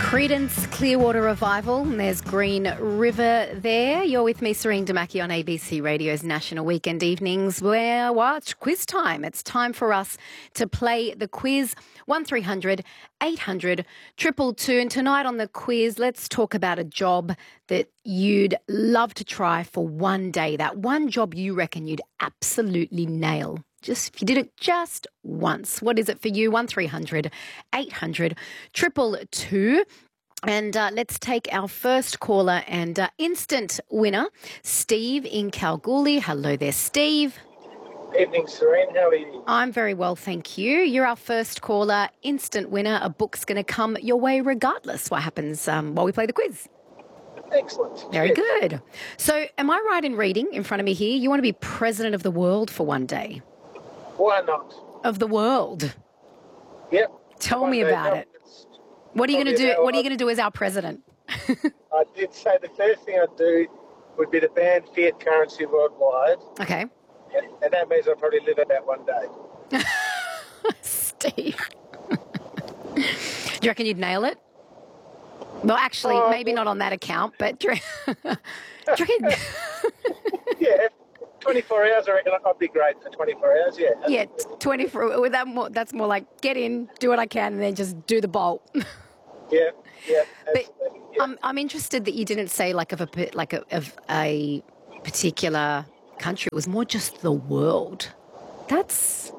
Creedence Clearwater Revival, and there's Green River there. You're with me, Serene Damaki, on ABC Radio's National Weekend Evenings, where watch quiz time. It's time for us to play the quiz. 1300 800 222. And tonight on the quiz, let's talk about a job that you'd love to try for one day. That one job you reckon you'd absolutely nail. Just if you did it just once. What is it for you? 1300 800 222. And let's take our first caller and instant winner, Steve in Kalgoorlie. Hello there, Steve. Evening, Serene. How are you? I'm very well, thank you. You're our first caller, instant winner. A book's going to come your way regardless what happens while we play the quiz. Excellent. Very Yes. good. So am I right in reading in front of me here? You want to be president of the world for one day? Why not? Of the world? Yep. Tell me about it. What are you going to do? What are you going to do as our president? I did say the first thing I'd do would be to ban fiat currency worldwide, Okay. and that means I'll probably live about one day. Steve. Do you reckon you'd nail it? Well, actually, maybe not on that account, but do you reckon... Yeah, 24 hours, I reckon I'd be great for 24 hours, yeah. Yeah, 24. With that that's more like get in, do what I can, and then just do the bolt. Yeah, But absolutely. Yeah. I'm interested that you didn't say of a particular country. It was more just the world. That's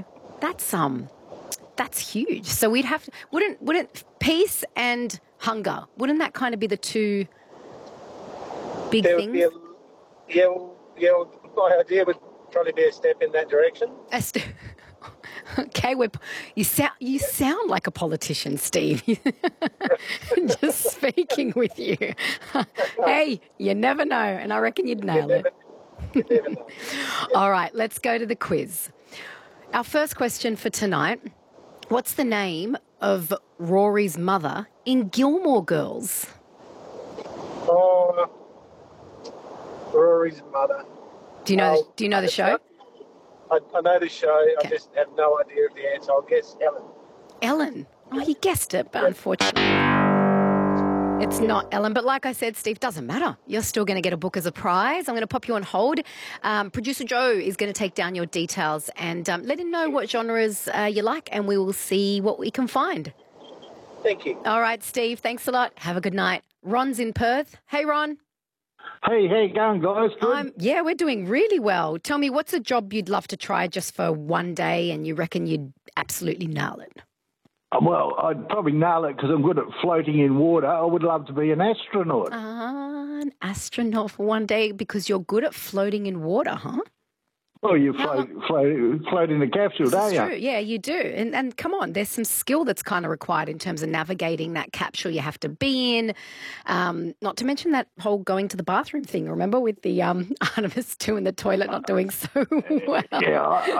that's huge. So we'd have to, wouldn't peace and hunger, wouldn't that kind of be the two big There would things? be well, my idea would probably be a step in that direction. Okay, you sound like a politician, Steve. Just speaking with you. Hey, you never know, and I reckon you'd nail it. You never know. All right, let's go to the quiz. Our first question for tonight, what's the name of Rory's mother in Gilmore Girls? Oh, Rory's mother. Do you know the show? I know the show. Okay. I just have no idea of the answer. I'll guess Ellen. Ellen. Oh, you guessed it, but unfortunately it's not Ellen. But like I said, Steve, doesn't matter. You're still going to get a book as a prize. I'm going to pop you on hold. Producer Joe is going to take down your details and let him know what genres you like, and we will see what we can find. Thank you. All right, Steve, thanks a lot. Have a good night. Ron's in Perth. Hey, Ron. Hey, how you going, guys? Good? Yeah, we're doing really well. Tell me, what's a job you'd love to try just for one day and you reckon you'd absolutely nail it? Well, I'd probably nail it because I'm good at floating in water. I would love to be an astronaut. An astronaut for one day because you're good at floating in water, huh? Well, you float in a capsule, don't That's you? true. Yeah, you do. And come on, there's some skill that's kind of required in terms of navigating that capsule you have to be in. Not to mention that whole going to the bathroom thing, remember, with the Artemis 2 in the toilet not doing so well. Yeah,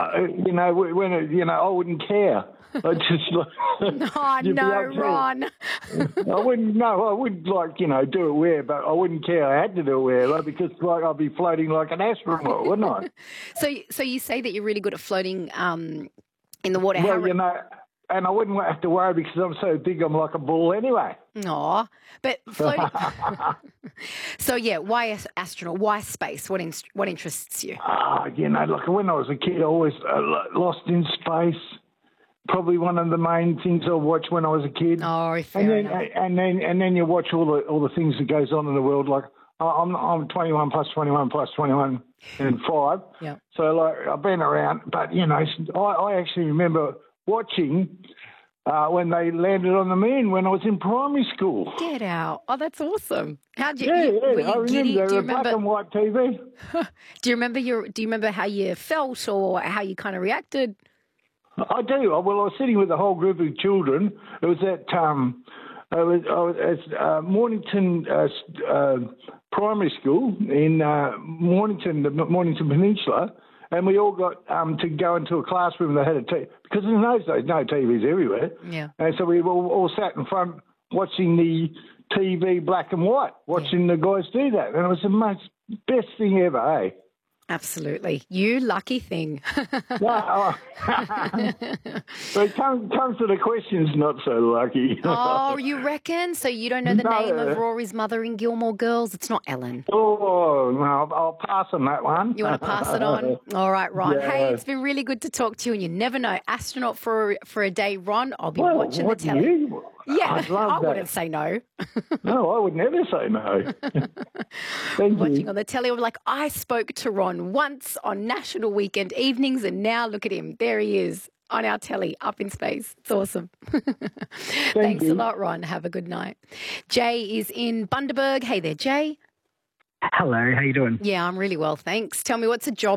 I wouldn't care. I just Oh, no, Ron. I wouldn't do it where, but I wouldn't care I had to do it where, because I'd be floating like an astronaut, wouldn't I? So you say that you're really good at floating in the water. Well, and I wouldn't have to worry because I'm so big, I'm like a ball anyway. Aw, but floating. So yeah, why astronaut? Why space? What interests you? Like when I was a kid, I always lost in space. Probably one of the main things I watched when I was a kid. Oh, fair enough. And then you watch all the things that goes on in the world. Like I'm 21 plus 21 plus 21 and 5. Yeah. So like I've been around, but I actually remember watching when they landed on the moon when I was in primary school. Get out! Oh, that's awesome. How'd you? Yeah, were you I remember. giddy? They Do you were black remember? and white TV. Do you remember how you felt or how you kind of reacted? I do. Well, I was sitting with a whole group of children. It was at I was at Mornington Primary School in Mornington, the Mornington Peninsula, and we all got to go into a classroom that had a TV, because in those days, no TVs everywhere. Yeah. And so we all sat in front watching the TV black and white, watching the guys do that. And it was the best thing ever, eh? Absolutely. You lucky thing. No, but comes to the questions, not so lucky. Oh, you reckon? So you don't know the No. name of Rory's mother in Gilmore Girls? It's not Ellen. Oh, no, I'll pass on that one. You want to pass it on? All right, Ron. Yeah. Hey, it's been really good to talk to you, and you never know. Astronaut for a day, Ron. I'll be Well, watching the what do telly. you? Yeah, I'd love I that. wouldn't say no. No, I would never say no. Thank Watching you. on the telly, I'm like, I spoke to Ron once on National Weekend Evenings, and now look at him. There he is on our telly, up in space. It's awesome. Thanks a you. lot, Ron. Have a good night. Jay is in Bundaberg. Hey there, Jay. Hello, how you doing? Yeah, I'm really well, thanks. Tell me, what's a job